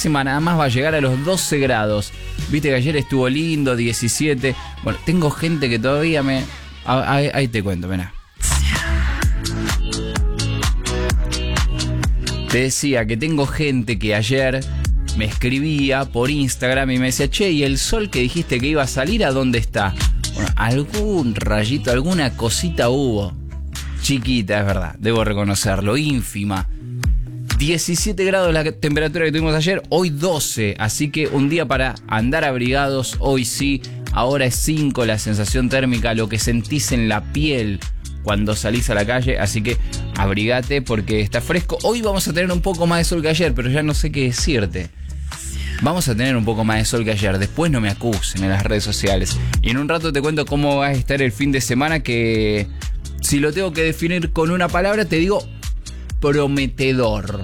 máxima nada más va a llegar a los 12 grados. Viste que ayer estuvo lindo, 17. Bueno, tengo gente que todavía me... Ahí te cuento, mirá. Te decía que tengo gente que ayer me escribía por Instagram y me decía, che, ¿y el sol que dijiste que iba a salir a dónde está? Bueno, algún rayito, alguna cosita hubo. Chiquita, es verdad, debo reconocerlo, ínfima. 17 grados la temperatura que tuvimos ayer, hoy 12, así que un día para andar abrigados, hoy sí. Ahora es 5 la sensación térmica, lo que sentís en la piel cuando salís a la calle, así que abrigate porque está fresco. Hoy vamos a tener un poco más de sol que ayer, pero ya no sé qué decirte. Vamos a tener un poco más de sol que ayer, después no me acusen en las redes sociales. Y en un rato te cuento cómo va a estar el fin de semana, que si lo tengo que definir con una palabra te digo prometedor.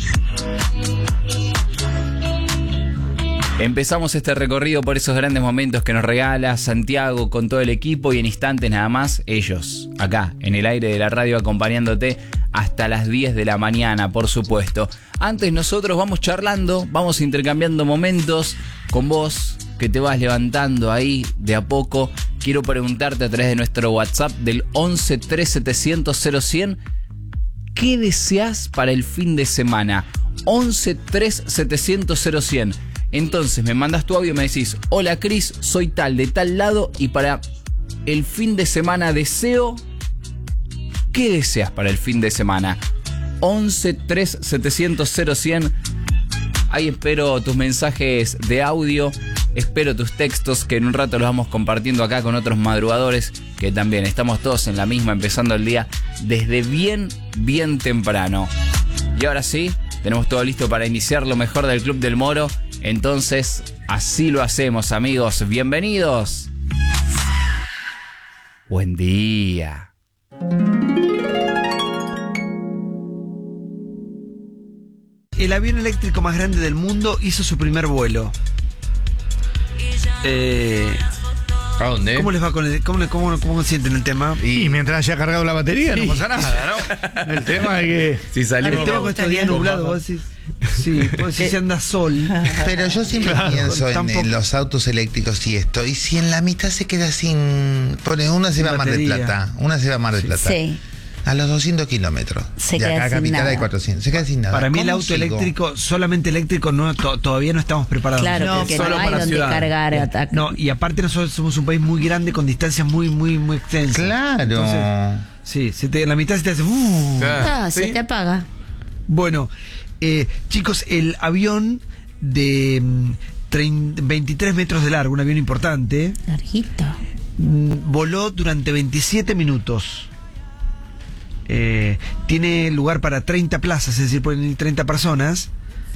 Empezamos este recorrido por esos grandes momentos que nos regala Santiago con todo el equipo y en instantes nada más ellos, acá en el aire de la radio acompañándote hasta las 10 de la mañana, por supuesto. Antes nosotros vamos charlando, vamos intercambiando momentos con vos que te vas levantando ahí de a poco. Quiero preguntarte a través de nuestro WhatsApp del 11 3700 0100 ¿qué deseas para el fin de semana? 11 3700 0100. Entonces me mandas tu audio y me decís, hola Cris, soy tal de tal lado y para el fin de semana deseo... ¿Qué deseas para el fin de semana? 11 3700 0100. Ahí espero tus mensajes de audio, espero tus textos que en un rato los vamos compartiendo acá con otros madrugadores que también estamos todos en la misma, empezando el día desde bien temprano. Y ahora sí, tenemos todo listo para iniciar lo mejor del Club del Moro. Entonces, así lo hacemos, amigos. Bienvenidos. Buen día. El avión eléctrico más grande del mundo hizo su primer vuelo. ¿A dónde? ¿Cómo les va con cómo sienten el tema? Y mientras haya cargado la batería, no pasa nada, ¿no? El tema es que... Si salimos... El tema con estos días nublados, vos decís... Sí, pues si se anda sol. Pero yo siempre pienso en los autos eléctricos y esto. Y si en la mitad se queda sin... Pone, una se va a Mar del Plata. Una se va a Mar del Plata. Sí. A los 200 kilómetros. Se y queda acá sin capital nada. hay 400. Se queda sin nada. Para mí el ¿Cómo auto sigo? eléctrico, solamente eléctrico, no, todavía no estamos preparados. Claro, No, porque solo no hay para donde ciudad. cargar. No, y aparte nosotros somos un país muy grande con distancias muy extensas. Claro. Entonces, sí, en la mitad se te hace... Se te apaga. Bueno, chicos, el avión de 23 metros de largo, un avión importante, Larguito. voló durante 27 minutos. Tiene lugar para 30 plazas, es decir, pueden ir 30 personas.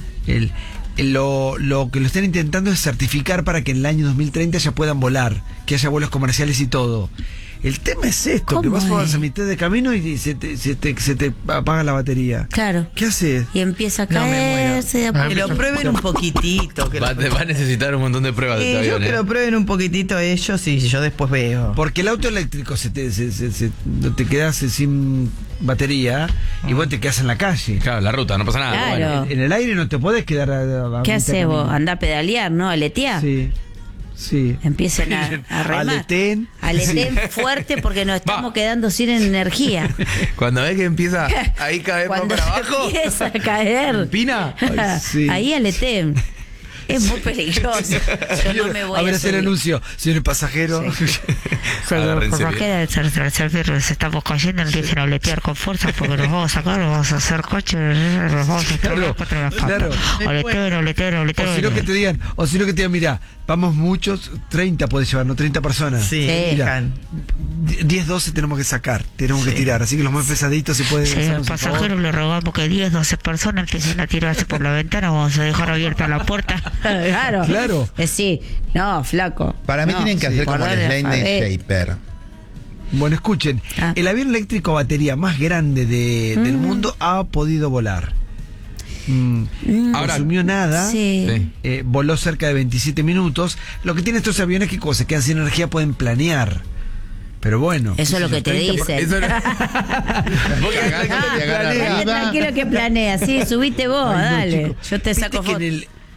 Lo que lo están intentando es certificar para que en el año 2030 ya puedan volar, que haya vuelos comerciales y todo. El tema es esto, que ¿Cómo vas es? a mitad de camino y se te apaga la batería. Claro. ¿Qué haces? Y empieza a No, me muero. caerse de a poco. Que lo prueben un poquitito. Que Va a necesitar un montón de pruebas de este yo avión. que lo prueben un poquitito ellos y yo después veo. Porque el auto eléctrico no te quedas sin batería y vos te quedas en la calle. Claro, la ruta, no pasa nada. Claro. Bueno. En el aire no te podés quedar a ¿Qué mitad haces camino. vos? Andá a pedalear, ¿no? A letear. Sí. Empiecen a remar. Aleten. Aleten fuerte porque nos estamos quedando sin energía. Cuando ves que empieza ahí caer Cuando para abajo. empieza a caer. Pina. Ay, sí. Ahí aleten. Es muy peligroso. Yo no me voy A ver, hacer el subir. anuncio. Señor pasajero. Agárrense bien. queda el tercer virus, estamos cayendo, empiecen a aletear con fuerza porque nos vamos a sacar, nos vamos a hacer coche, nos vamos a estar contra la Claro. Aletero. O si no que te digan, mirá, vamos muchos, 30 podés llevar, no 30 personas. Sí, Mirá, 10, 12 tenemos que sacar, tenemos que tirar, así que los más pesaditos se pueden Sí, hacernos al el favor. pasajero le rogamos que 10, 12 personas empiecen a tirarse por la ventana, vamos a dejar abierta la puerta. Claro. Claro. Sí. No, flaco. Para mí No, tienen que hacer como el guardar slide de alfabeto. Shaper. Bueno, escuchen, Ah. el avión eléctrico a batería más grande del mundo ha podido volar. No Ahora- consumió nada. Sí. Sí. Voló cerca de 27 minutos. Lo que tienen estos aviones es que cuando se quedan sin energía pueden planear. Pero bueno. Eso es lo que te dicen. Eso era... Vos cagás, te agarra Dale arriba. tranquilo que planea. Sí, subite vos, Ay, no, dale. chico. Yo te Viste saco que foto.